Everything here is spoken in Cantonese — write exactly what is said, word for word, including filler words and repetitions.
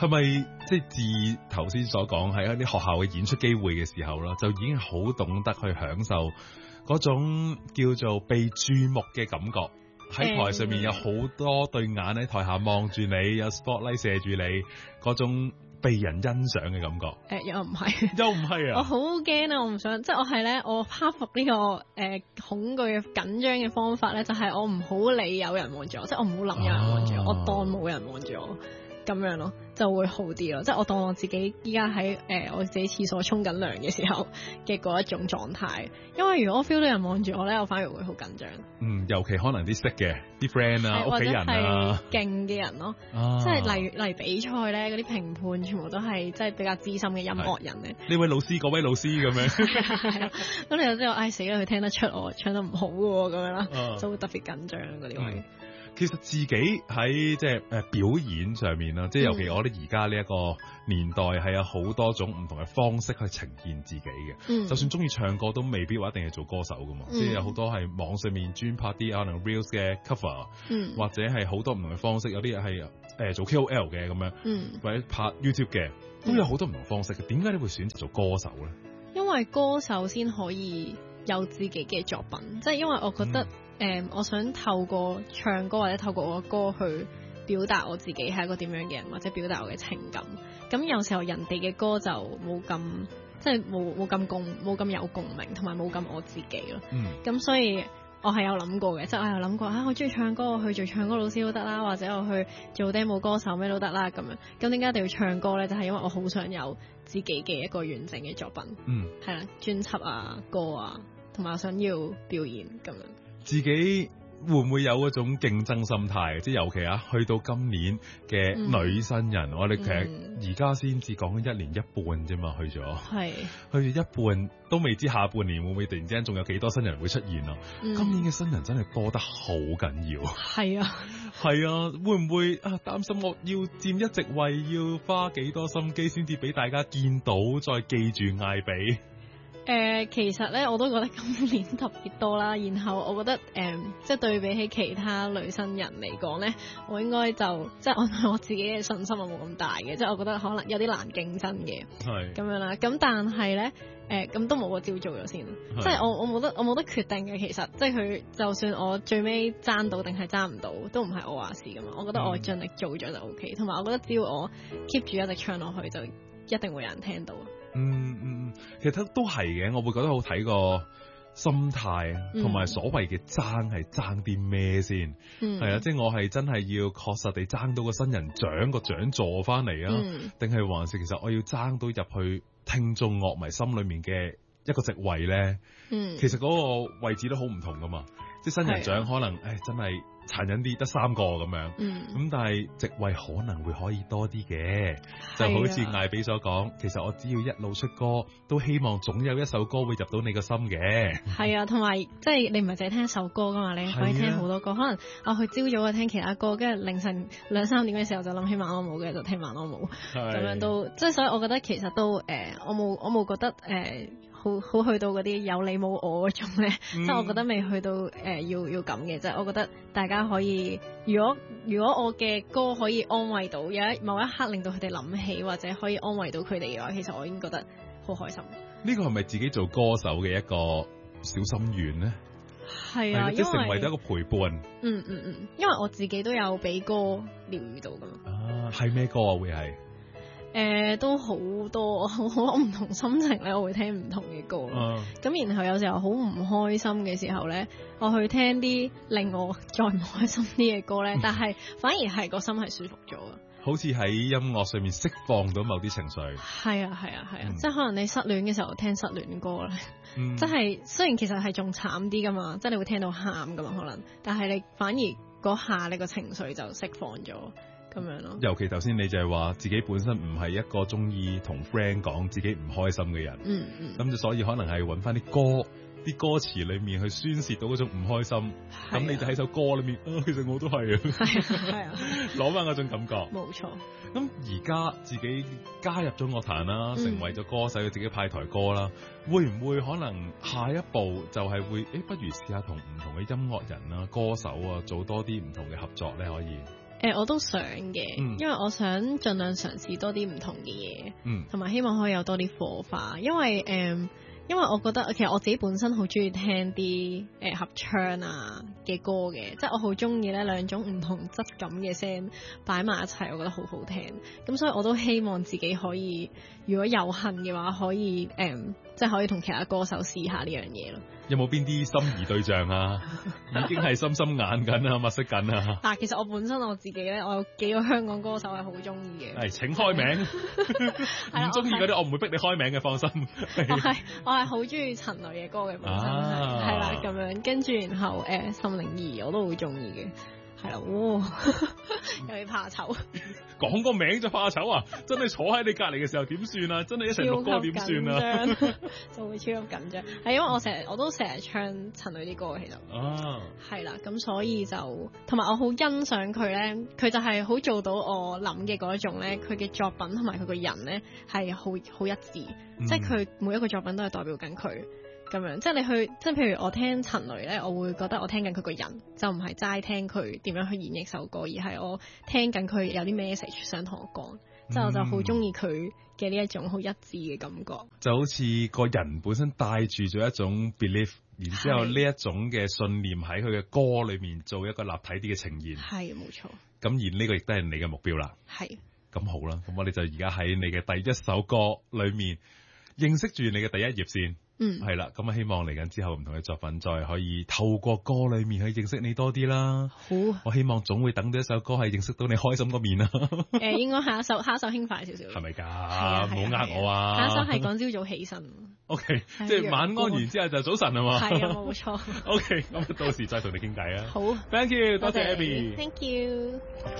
係咪即係自頭先所講喺一啲學校嘅演出機會嘅時候啦，就已經好懂得去享受嗰種叫做被注目嘅感覺？喺台上面有好多對眼喺台下望住你，有 spotlight 射住你，嗰種被人欣賞嘅感覺。誒、 呃，又唔係， 又唔係啊！ 我好驚啊！我唔想，即係我係咧，我克服呢、這個誒、呃、恐懼嘅緊張嘅方法咧，就係、是、我唔好理有人望住我，即係我唔好諗有人望住我，啊、我當冇人望住我。咁樣咯，就會好啲咯。即係我當我自己依家喺誒我自己廁所沖緊涼嘅時候嘅嗰一種狀態。因為如果我 feel 到人望住我咧，我反而會好緊張。嗯， 尤其可能啲識嘅啲 friend 啊、屋企人啊、 勁嘅人咯。啊、即係例如例如比賽咧，嗰啲評判全部都係即係比較資深嘅音樂人咧。 呢位老師，嗰位老師咁樣。 係啊，咁你就知道，唉死啦！佢聽得出我唱得唔好喎，咁樣啦，啊、就會特別緊張嗰啲位。嗯其實自己喺即係誒表演上面啦，即係尤其我哋而家呢一個年代係有好多種唔同嘅方式去呈現自己嘅。嗯、就算中意唱歌都未必話一定係做歌手噶嘛，嗯、即係有好多係網上面專拍啲可能 reels 嘅 cover，嗯、或者係好多唔同嘅方式，有啲係誒做 K O L 嘅咁樣，嗯、或者拍 YouTube 嘅，都有好多唔同方式嘅。點解你會選擇做歌手咧？ 因為歌手先可以有自己嘅作品，即係因為我覺得、嗯。誒、嗯，我想透過唱歌或者透過我嘅歌去表達我自己係一個點樣嘅人，或者表達我嘅情感。咁有時候人哋嘅歌就冇咁，即係冇冇咁共冇咁有共鳴，同埋冇咁我自己咯。嗯。咁所以我係有諗過嘅，即係我有諗過啊，我中意唱歌，我去做唱歌老師都得啦，或者我去做 demo 歌手咩都得啦咁樣。咁點解一定要唱歌咧？就係因為我好想有自己嘅一個完整嘅作品。嗯。係啦，專輯啊，歌啊，同埋我想要表演咁樣。 自己會唔會有嗰種競爭心態？即係尤其啊，去到今年嘅女新人，嗯、我哋其實而家先至講緊一年一半啫嘛，去咗，係去咗一半都未知下半年會唔會突然之間仲有幾多新人會出現咯？嗯、今年嘅新人真係多得好緊要，係啊，係啊，會唔會啊擔心我要佔一席位，要花幾多心機先至俾大家見到，再記住嗌比？ 誒、呃，其實咧，我都覺得今年特別多啦。然後我覺得，誒、呃，即係對比起其他女新人嚟講咧，我應該就即係我對我自己嘅信心係冇咁大嘅。即係我覺得可能有啲難競爭嘅，係咁樣啦。咁但係咧，誒、呃，咁都冇個照做咗先。是即係我我冇得我冇得決定嘅。其實即係佢就算我最尾爭到定係爭唔到，都唔係我話事噶嘛。我覺得我盡力做咗就 O K。同埋我覺得只要我 keep 住一直唱落去，就一定會有人聽到。 嗯嗯，其實都係嘅，我會覺得好睇個心態，同埋、嗯、所謂嘅爭係爭啲咩先，係啊、嗯，即係我係真係要確實地爭到個新人獎個獎座翻嚟啊，定係、嗯、還是其實我要爭到入去聽眾樂迷心裏面嘅一個席位咧？嗯，其實嗰個位置都好唔同噶嘛，即係新人獎可能誒、啊、真係殘忍啲，得三個咁樣，咁、嗯、但係席位可能會可以多啲嘅，就好似艾比所講，其實我只要一路出歌，都希望總有一首歌會入到你個心嘅。係啊，同埋即係你唔係淨係聽一首歌噶嘛，你可以聽好多歌，啊、可能我去朝早去聽其他歌，跟住凌晨兩三點嘅時候就諗起晚安舞嘅，就聽晚安舞，咁是樣都即係，所以我覺得其實都誒、呃，我冇我冇覺得誒。呃好好去到嗰啲有你冇我嗰種咧，即係、嗯、我覺得未去到誒、呃、要要咁嘅，即係我覺得大家可以，如果如果我嘅歌可以安慰到有一某一刻令到佢哋諗起，或者可以安慰到佢哋嘅話，其實我已經覺得好開心。呢個係咪自己做歌手嘅一個小心願咧？係啊，即係成為咗一個陪伴。嗯嗯嗯，因為我自己都有俾歌療癒到噶嘛。啊，係咩歌啊？會係？誒、呃，都好多好多唔同心情咧，我會聽唔同嘅歌。咁、uh, 然後有時候好唔開心嘅時候咧，我去聽啲令我再唔開心啲嘅歌咧，但係反而係個心係舒服咗啊！好似喺音樂上面釋放到某啲情緒。係啊係啊係啊，嗯、即係可能你失戀嘅時候聽失戀歌咧，嗯、即係雖然其實係仲慘啲噶嘛，即係你會聽到喊噶嘛可能，但係你反而嗰下你個情緒就釋放咗。咁樣咯，尤其頭先你就係話自己本身唔係一個中意同 friend 講自己唔開心嘅人，嗯嗯，咁就所以可能係揾翻啲歌，啲歌詞裏面去宣泄到嗰種唔開心，咁、啊、你就喺首歌裏面，啊，其實我都係啊，係啊，攞翻嗰種感覺，冇錯。咁而家自己加入咗樂壇啦，成為咗歌手，要自己派台歌啦，嗯、會唔會可能下一步就係會，誒，不如試下同唔同嘅音樂人啊、歌手啊，做多啲唔同嘅合作咧？可以。誒、 誒、呃，我都想嘅，嗯、因為我想盡量嘗試多啲唔同嘅嘢，嗯，同埋希望可以有多啲火花，因為誒。呃因為我覺得其實我自己本身好中意聽啲誒、呃、合唱啊嘅歌嘅，即係我好中意咧兩種唔同質感嘅聲擺埋一齊，我覺得好好聽。咁所以我都希望自己可以，如果有幸嘅話，可以誒、呃，即係可以同其他歌手試下呢樣嘢咯。有冇邊啲心儀對象啊？已經係心心眼緊啊，物色緊啊。 但其實我本身我自己咧，我有幾個香港歌手係好中意嘅。 係請開名，唔中意嗰啲我唔會逼你開名嘅，放心。 我係我係好中意陳蕾嘅歌嘅本身係係啦咁樣，跟住然後誒、呃、岑寧兒我都好中意嘅。係啦，有啲怕醜， 講個名就怕醜啊！真係坐喺你隔籬嘅時候點算啊？真係一齊錄歌點算啊？ 就會超級緊張，係因為我成日我都成日唱陳蕾啲歌其實，哦，係啦，咁所以就同埋我好欣賞佢咧，佢就係好做到我諗嘅嗰一種咧，佢嘅作品同埋佢個人咧係好好一致，嗯、即係佢每一個作品都係代表緊佢。咁樣，即係你去，即係譬如我聽陳蕾咧，我會覺得我聽緊佢個人，就唔係齋聽佢點樣去演繹首歌，而係我聽緊佢有啲 message 想同我講，即係、嗯、我就好中意佢嘅呢一種好一致嘅感覺。就好似個人本身帶住咗一種 belief， 然之後呢一種嘅信念喺佢嘅歌裏面做一個立體啲嘅呈現。係，冇錯。咁而呢個亦都係你嘅目標啦。係。咁好啦，咁我哋就而家喺你嘅第一首歌裏面認識住你嘅第一頁先。嗯，係啦，咁啊希望嚟緊之後唔同嘅作品再可以透過歌裏面去認識你多啲啦。好，我希望總會等到一首歌係認識到你開心個面啦。誒、呃，應該下一首下一首輕快少少。係咪㗎？唔好呃我啊！下一首係講朝早起身。O K，即係晚安完之後就早晨係嘛？係啊，冇錯。O K，咁到時再同你傾偈啊。好 ，Thank you，多謝 Abby。Thank you。